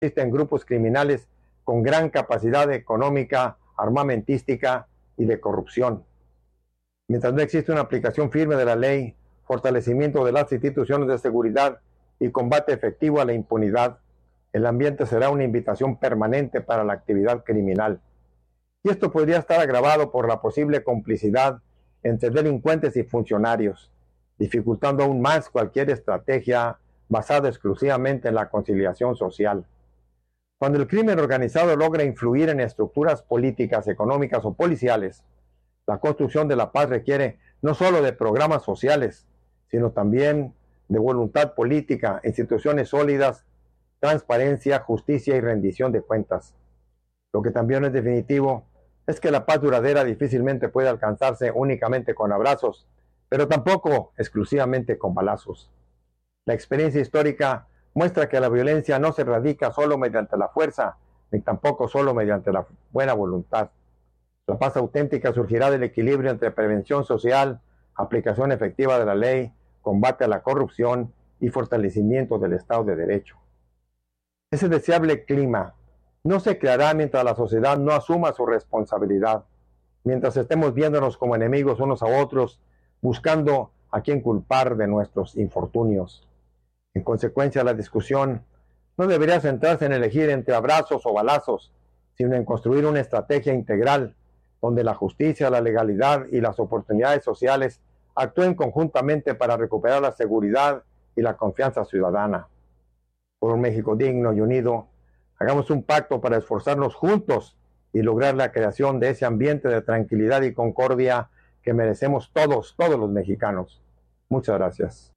Existen grupos criminales con gran capacidad económica, armamentística y de corrupción. Mientras no existe una aplicación firme de la ley, fortalecimiento de las instituciones de seguridad y combate efectivo a la impunidad, el ambiente será una invitación permanente para la actividad criminal. Y esto podría estar agravado por la posible complicidad entre delincuentes y funcionarios, dificultando aún más cualquier estrategia basada exclusivamente en la conciliación social. Cuando el crimen organizado logra influir en estructuras políticas, económicas o policiales, la construcción de la paz requiere no solo de programas sociales, sino también de voluntad política, instituciones sólidas, transparencia, justicia y rendición de cuentas. Lo que también es definitivo es que la paz duradera difícilmente puede alcanzarse únicamente con abrazos, pero tampoco exclusivamente con balazos. La experiencia histórica muestra que la violencia no se radica solo mediante la fuerza, ni tampoco solo mediante la buena voluntad. La paz auténtica surgirá del equilibrio entre prevención social, aplicación efectiva de la ley, combate a la corrupción y fortalecimiento del Estado de Derecho. Ese deseable clima no se creará mientras la sociedad no asuma su responsabilidad, mientras estemos viéndonos como enemigos unos a otros, buscando a quién culpar de nuestros infortunios. En consecuencia, la discusión no debería centrarse en elegir entre abrazos o balazos, sino en construir una estrategia integral donde la justicia, la legalidad y las oportunidades sociales actúen conjuntamente para recuperar la seguridad y la confianza ciudadana. Por un México digno y unido, hagamos un pacto para esforzarnos juntos y lograr la creación de ese ambiente de tranquilidad y concordia que merecemos todos los mexicanos. Muchas gracias.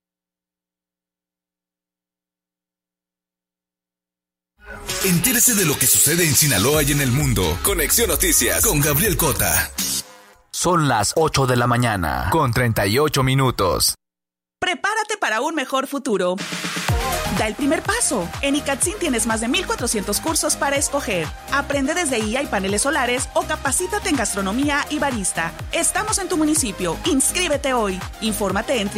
Entérese de lo que sucede en Sinaloa y en el mundo. Conexión Noticias con Gabriel Cota. Son las 8 de la mañana, con 38 minutos. Prepárate para un mejor futuro. Da el primer paso. En ICATSIN tienes más de 1,400 cursos para escoger. Aprende desde IA y paneles solares o capacítate en gastronomía y barista. Estamos en tu municipio. Inscríbete hoy. Infórmate en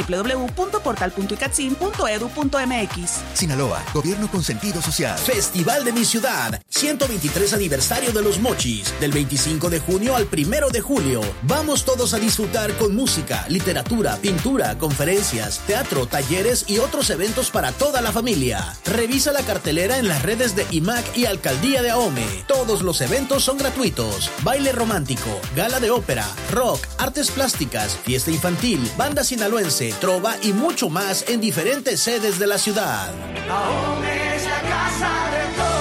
www.portal.icatsin.edu.mx. Sinaloa, gobierno con sentido social. Festival de mi ciudad. 123 aniversario de los Mochis. Del 25 de junio al 1 de julio. Vamos todos a disfrutar con música, literatura, pintura, conferencias, teatro, talleres y otros eventos para toda la familia. Revisa la cartelera en las redes de IMAC y Alcaldía de Ahome. Todos los eventos son gratuitos. Baile romántico, gala de ópera, rock, artes plásticas, fiesta infantil, banda sinaloense, trova y mucho más en diferentes sedes de la ciudad. Ahome es la casa de todos.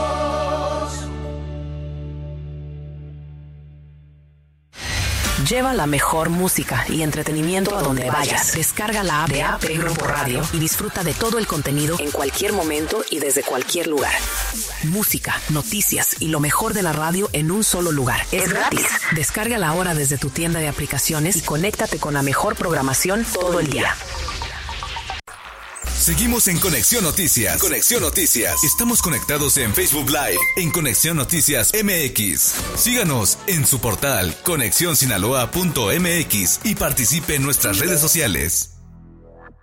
Lleva la mejor música y entretenimiento a donde vayas. Descarga la app de AP Grupo Radio y disfruta de todo el contenido en cualquier momento y desde cualquier lugar. Música, noticias y lo mejor de la radio en un solo lugar. Es gratis. Descárgala ahora desde tu tienda de aplicaciones y conéctate con la mejor programación todo el día. Seguimos en Conexión Noticias. Conexión Noticias. Estamos conectados en Facebook Live, en Conexión Noticias MX. Síganos en su portal conexionsinaloa.mx y participe en nuestras redes sociales.